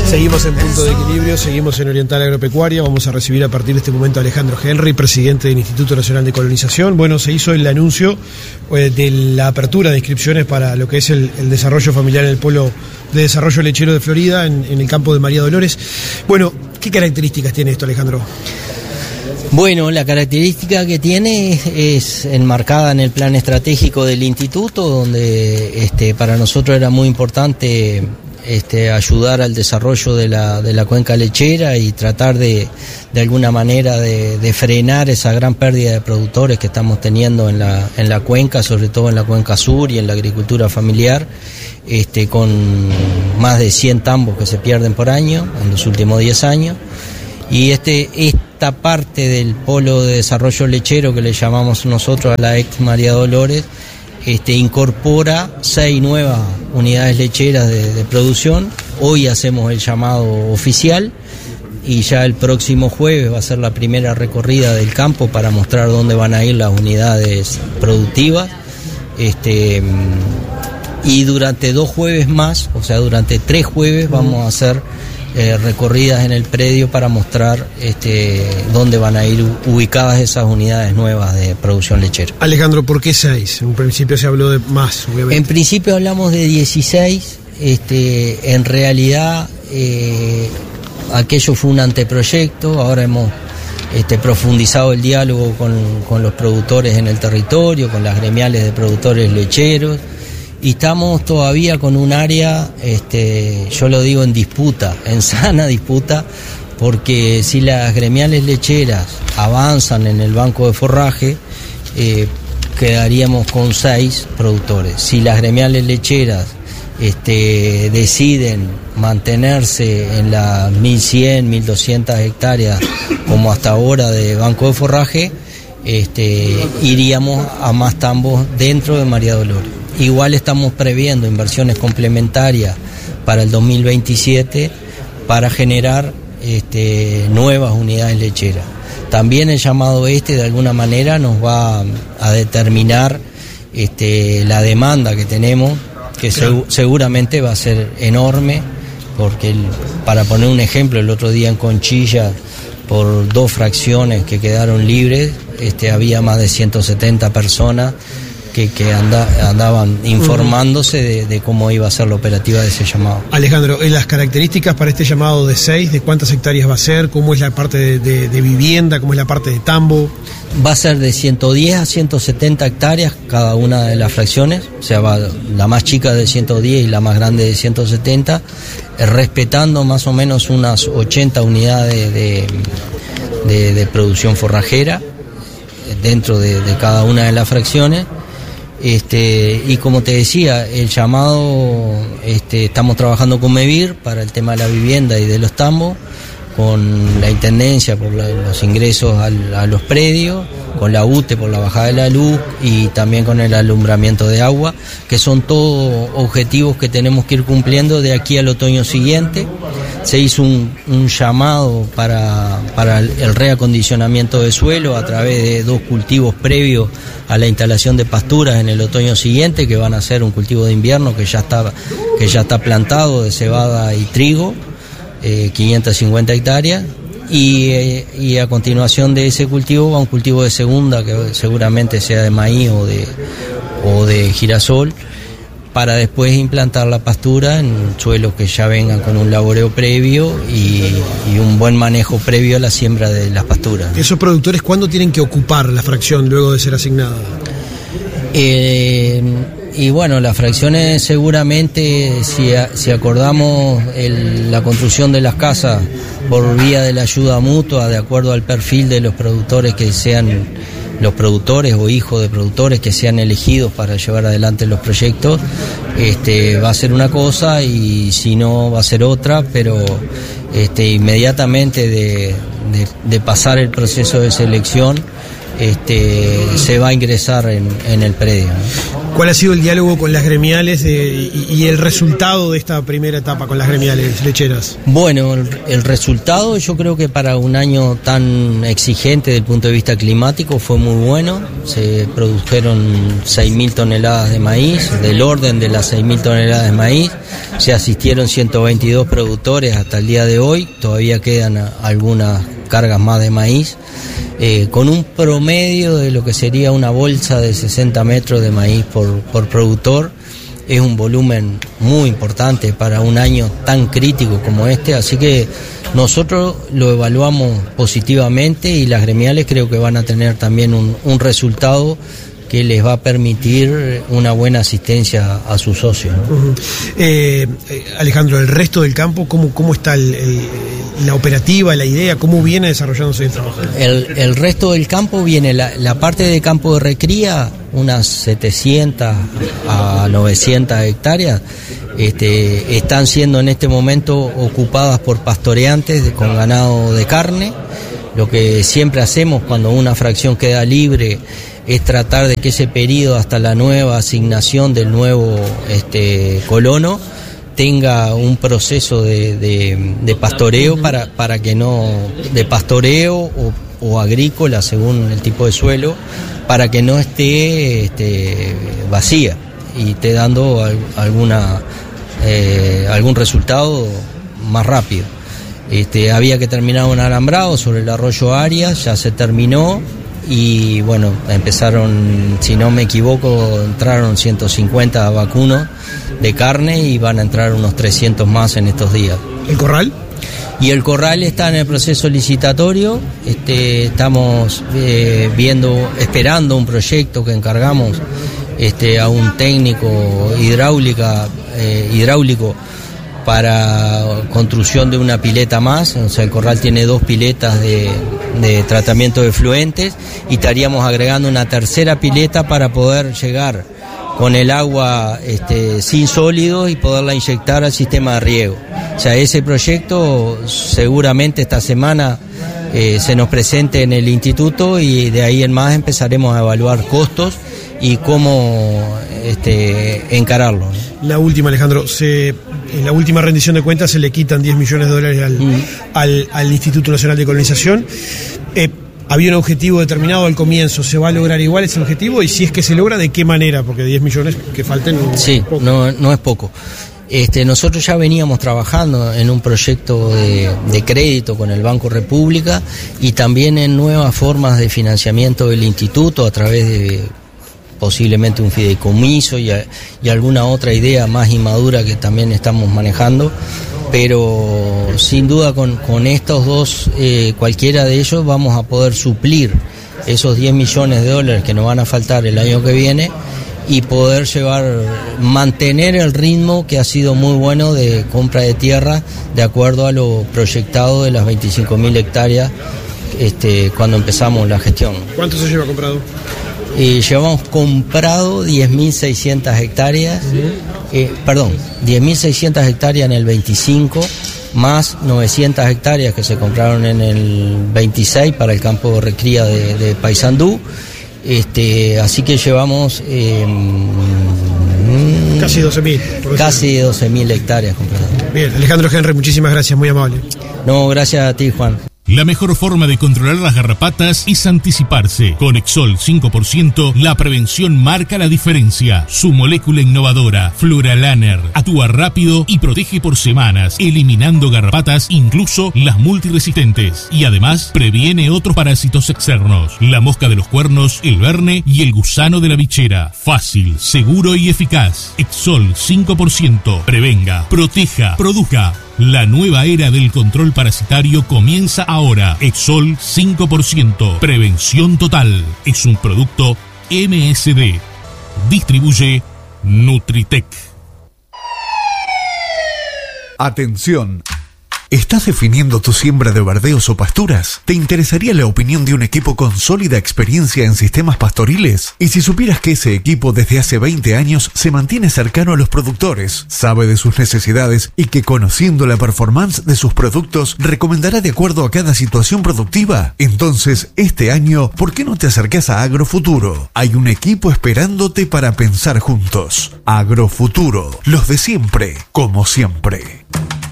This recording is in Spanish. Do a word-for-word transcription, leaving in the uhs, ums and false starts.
Seguimos en Punto de Equilibrio, seguimos en Oriental Agropecuaria. Vamos a recibir a partir de este momento a Alejandro Henry, presidente del Instituto Nacional de Colonización. Bueno, se hizo el anuncio eh, de la apertura de inscripciones para lo que es el, el desarrollo familiar en el Polo de Desarrollo Lechero de Florida, en, en el campo de María Dolores. Bueno, ¿qué características tiene esto, Alejandro? Bueno, la característica que tiene es enmarcada en el plan estratégico del instituto, donde este, para nosotros era muy importante este, ayudar al desarrollo de la, de la cuenca lechera y tratar de, de alguna manera de, de frenar esa gran pérdida de productores que estamos teniendo en la, en la cuenca, sobre todo en la cuenca sur y en la agricultura familiar, este, con más de cien tambos que se pierden por año en los últimos diez años. Y este, esta parte del polo de desarrollo lechero que le llamamos nosotros a la ex María Dolores, este, incorpora seis nuevas unidades lecheras de, de producción. Hoy hacemos el llamado oficial y ya el próximo jueves va a ser la primera recorrida del campo para mostrar dónde van a ir las unidades productivas. Este, y durante dos jueves más, o sea, durante tres jueves vamos a hacer Eh, recorridas en el predio para mostrar este, dónde van a ir ubicadas esas unidades nuevas de producción lechera. Alejandro, ¿por qué seis? En un principio se habló de más, obviamente. En principio hablamos de dieciséis, este, en realidad eh, aquello fue un anteproyecto, ahora hemos este, profundizado el diálogo con, con los productores en el territorio, con las gremiales de productores lecheros, y estamos todavía con un área, este, yo lo digo en disputa, en sana disputa, porque si las gremiales lecheras avanzan en el banco de forraje, eh, quedaríamos con seis productores. Si las gremiales lecheras este, deciden mantenerse en las mil cien, mil doscientas hectáreas como hasta ahora de banco de forraje, este, iríamos a más tambos dentro de María Dolores. Igual estamos previendo inversiones complementarias para el dos mil veintisiete para generar este, nuevas unidades lecheras. También el llamado este de alguna manera nos va a determinar este, la demanda que tenemos, que claro, seg- seguramente va a ser enorme, porque el, para poner un ejemplo, el otro día en Conchilla, por dos fracciones que quedaron libres, este, había más de ciento setenta personas que, que anda, andaban informándose de, de cómo iba a ser la operativa de ese llamado. Alejandro, las características para este llamado de seis, ¿de cuántas hectáreas va a ser? ¿Cómo es la parte de, de, de vivienda? ¿Cómo es la parte de tambo? Va a ser de ciento diez a ciento setenta hectáreas cada una de las fracciones, o sea, va la más chica de ciento diez y la más grande de ciento setenta, eh, respetando más o menos unas ochenta unidades de, de, de producción forrajera dentro de, de cada una de las fracciones. Este, y como te decía, el llamado, este, estamos trabajando con MEVIR para el tema de la vivienda y de los tambos, con la Intendencia por la, los ingresos al, a los predios, con la U T E por la bajada de la luz y también con el alumbramiento de agua, que son todos objetivos que tenemos que ir cumpliendo de aquí al otoño siguiente. Se hizo un, un llamado para, para el reacondicionamiento de suelo a través de dos cultivos previos a la instalación de pasturas en el otoño siguiente, que van a ser un cultivo de invierno que ya está, que ya está plantado de cebada y trigo, eh, quinientas cincuenta hectáreas, y, eh, y a continuación de ese cultivo va un cultivo de segunda que seguramente sea de maíz o de, o de girasol, para después implantar la pastura en suelos que ya vengan con un laboreo previo y, y un buen manejo previo a la siembra de las pasturas. ¿Esos productores cuándo tienen que ocupar la fracción luego de ser asignada? Eh, y bueno, las fracciones seguramente, si, a, si acordamos el, la construcción de las casas por vía de la ayuda mutua, de acuerdo al perfil de los productores que sean los productores o hijos de productores que sean elegidos para llevar adelante los proyectos, este, va a ser una cosa y si no va a ser otra, pero este, inmediatamente de, de, de pasar el proceso de selección, este, se va a ingresar en, en el predio, ¿no? ¿Cuál ha sido el diálogo con las gremiales eh, y, y el resultado de esta primera etapa con las gremiales lecheras? Bueno, el, el resultado yo creo que para un año tan exigente desde el punto de vista climático fue muy bueno. Se produjeron seis mil toneladas de maíz, del orden de las seis mil toneladas de maíz. Se asistieron ciento veintidós productores hasta el día de hoy. Todavía quedan algunas cargas más de maíz. Eh, con un promedio de lo que sería una bolsa de sesenta metros de maíz por, por productor. Es un volumen muy importante para un año tan crítico como este, así que nosotros lo evaluamos positivamente y las gremiales creo que van a tener también un, un resultado que les va a permitir una buena asistencia a sus socios, ¿no? Uh-huh. eh, Alejandro, el resto del campo, ¿cómo, cómo está el, el, la operativa, la idea, cómo viene desarrollándose el trabajo? El, el resto del campo viene, la, la parte de campo de recría, unas setecientas a novecientas hectáreas, este, están siendo en este momento ocupadas por pastoreantes de, con ganado de carne. Lo que siempre hacemos cuando una fracción queda libre es tratar de que ese periodo hasta la nueva asignación del nuevo este, colono tenga un proceso de, de, de pastoreo para, para que no, de pastoreo o, o agrícola según el tipo de suelo, para que no esté este, vacía y esté dando al, alguna, eh, algún resultado más rápido. Este, había que terminar un alambrado sobre el arroyo Arias, ya se terminó. Y bueno, empezaron, si no me equivoco, entraron ciento cincuenta vacunos de carne y van a entrar unos trescientos más en estos días. ¿El corral? Y el corral está en el proceso licitatorio. Este, estamos eh, viendo, esperando un proyecto que encargamos este, a un técnico hidráulica, eh, hidráulico para construcción de una pileta más. O sea, el corral tiene dos piletas de, de tratamiento de efluentes y estaríamos agregando una tercera pileta para poder llegar con el agua este, sin sólidos y poderla inyectar al sistema de riego. O sea, ese proyecto seguramente esta semana eh, se nos presente en el instituto y de ahí en más empezaremos a evaluar costos y cómo este, encararlo, ¿no? La última, Alejandro, se, en la última rendición de cuentas se le quitan diez millones de dólares al, mm. al, al Instituto Nacional de Colonización. Eh, había un objetivo determinado al comienzo, ¿se va a lograr igual ese objetivo? Y si es que se logra, ¿de qué manera? Porque diez millones que falten... Sí, poco. No, no es poco. Este, nosotros ya veníamos trabajando en un proyecto de, de crédito con el Banco República y también en nuevas formas de financiamiento del instituto a través de posiblemente un fideicomiso y, a, y alguna otra idea más inmadura que también estamos manejando, pero sin duda con, con estos dos, eh, cualquiera de ellos vamos a poder suplir esos diez millones de dólares que nos van a faltar el año que viene y poder llevar, mantener el ritmo que ha sido muy bueno de compra de tierra de acuerdo a lo proyectado de las veinticinco mil hectáreas este, cuando empezamos la gestión. ¿Cuánto se lleva comprado? Eh, llevamos comprado diez mil seiscientas hectáreas, uh-huh. eh, perdón, diez mil seiscientas hectáreas en el veinticinco, más novecientas hectáreas que se compraron en el veintiséis para el campo de recría de, de Paysandú. Este, así que llevamos eh, casi doce mil. Casi doce mil hectáreas compradas. Bien, Alejandro Henry, muchísimas gracias, muy amable. No, gracias a ti, Juan. La mejor forma de controlar las garrapatas es anticiparse. Con Exol cinco por ciento, la prevención marca la diferencia. Su molécula innovadora, Fluralaner, actúa rápido y protege por semanas, eliminando garrapatas, incluso las multiresistentes. Y además, previene otros parásitos externos. La mosca de los cuernos, el verne y el gusano de la bichera. Fácil, seguro y eficaz. Exol cinco por ciento. Prevenga, proteja, produzca. La nueva era del control parasitario comienza ahora. Exol cinco por ciento. Prevención total. Es un producto M S D. Distribuye Nutritec. Atención. ¿Estás definiendo tu siembra de verdeos o pasturas? ¿Te interesaría la opinión de un equipo con sólida experiencia en sistemas pastoriles? Y si supieras que ese equipo desde hace veinte años se mantiene cercano a los productores, sabe de sus necesidades y que conociendo la performance de sus productos recomendará de acuerdo a cada situación productiva, entonces este año, ¿por qué no te acercas a Agrofuturo? Hay un equipo esperándote para pensar juntos. Agrofuturo, los de siempre, como siempre.